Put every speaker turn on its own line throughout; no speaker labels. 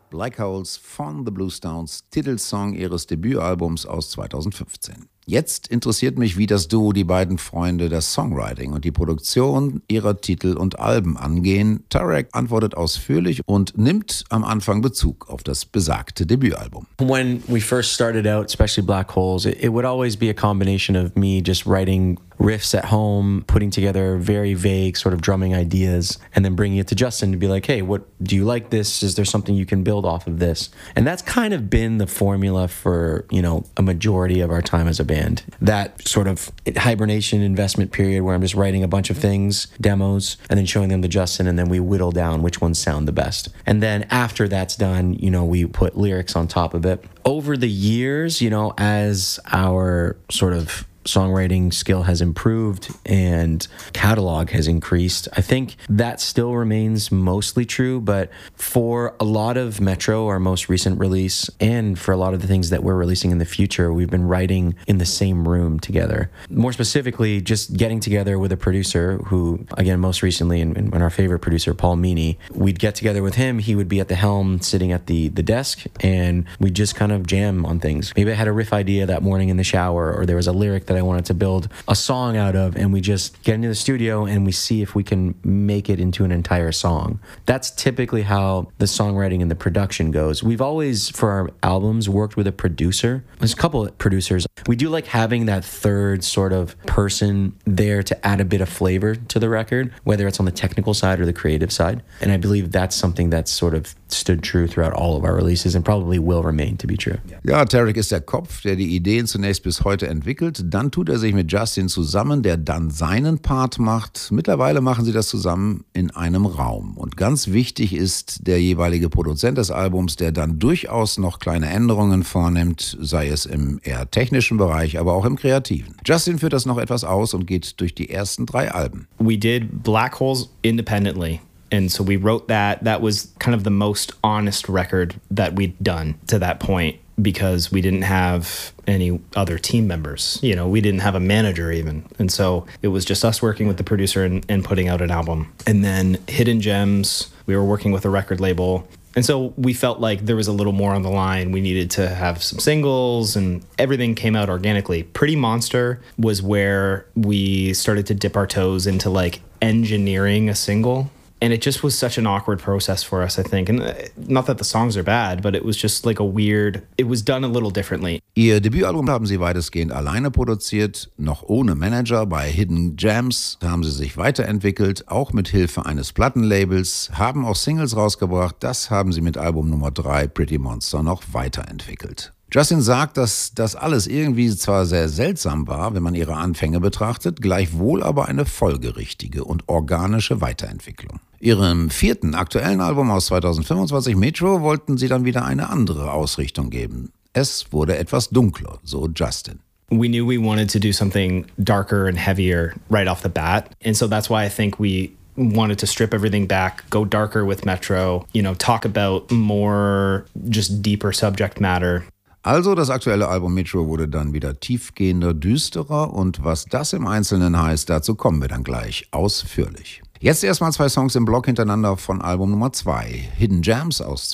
Black Holes von The Bluestones, Titelsong ihres Debütalbums aus 2015. Jetzt interessiert mich, wie das Duo, die beiden Freunde, das Songwriting und die Produktion ihrer Titel und Alben angehen. Tarek antwortet ausführlich und nimmt am Anfang Bezug auf das besagte Debütalbum.
When we first started out, especially Black Holes, it would always be a combination of me just writing riffs at home, putting together very vague sort of drumming ideas, and then bringing it to Justin to be like, hey, what do you like this? Is there something you can build off of this? And that's kind of been the formula for, a majority of our time as a band. That sort of hibernation investment period where I'm just writing a bunch of things, demos, and then showing them to Justin, and then we whittle down which ones sound the best. And then after that's done, we put lyrics on top of it. Over the years, as our sort of songwriting skill has improved and catalog has increased, I think that still remains mostly true. But for a lot of Metro, our most recent release, and for a lot of the things that we're releasing in the future, we've been writing in the same room together. More specifically, just getting together with a producer who, again, most recently, and our favorite producer, Paul Meany, we'd get together with him. He would be at the helm sitting at the desk, and we'd just kind of jam on things. Maybe I had a riff idea that morning in the shower, or there was a lyric that I wanted to build a song out of, and we just get into the studio and we see if we can make it into an entire song. That's typically how the songwriting and the production goes. We've always, for our albums, worked with a producer. There's a couple of producers. We do like having that third sort of person there to add a bit of flavor to the record, whether it's on the technical side or the creative side. And I believe that's something that's sort of stood true throughout all of our releases and probably will remain to be true.
Ja, Tarek ist der Kopf, der die Ideen zunächst bis heute entwickelt. Dann tut er sich mit Justin zusammen, der dann seinen Part macht. Mittlerweile machen sie das zusammen in einem Raum. Und ganz wichtig ist der jeweilige Produzent des Albums, der dann durchaus noch kleine Änderungen vornimmt, sei es im eher technischen Bereich, aber auch im kreativen. Justin führt das noch etwas aus und geht durch die ersten 3 Alben.
We did Black Holes independently. And so we wrote that. That was kind of the most honest record that we'd done to that point, because we didn't have any other team members. We didn't have a manager even. And so it was just us working with the producer and putting out an album. And then Hidden Gems, we were working with a record label. And so we felt like there was a little more on the line. We needed to have some singles, and everything came out organically. Pretty Monster was where we started to dip our toes into like engineering a single. And it just was such an awkward process for us, I think. And not that the songs are bad, but it was just like it was done a little differently.
Ihr Debütalbum haben sie weitestgehend alleine produziert, noch ohne Manager. Bei Hidden Gems haben sie sich weiterentwickelt, auch mit Hilfe eines Plattenlabels, haben auch Singles rausgebracht. Das haben sie mit Album Nummer 3, Pretty Monster, noch weiterentwickelt. Justin sagt, dass das alles irgendwie zwar sehr seltsam war, wenn man ihre Anfänge betrachtet, gleichwohl aber eine folgerichtige und organische Weiterentwicklung. Ihrem 4. aktuellen Album aus 2025, Metro, wollten sie dann wieder eine andere Ausrichtung geben. Es wurde etwas dunkler, so Justin.
We knew we wanted to do something darker and heavier right off the bat. And so that's why I think we wanted to strip everything back, go darker with Metro, talk about more just deeper subject matter.
Also das aktuelle Album Metro wurde dann wieder tiefgehender, düsterer, und was das im Einzelnen heißt, dazu kommen wir dann gleich ausführlich. Jetzt erstmal 2 Songs im Block hintereinander von Album Nummer 2. Hidden Gems aus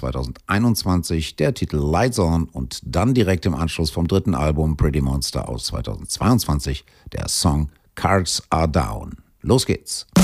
2021, der Titel Lights On, und dann direkt im Anschluss vom 3. Album Pretty Monster aus 2022, der Song Cards Are Down. Los geht's!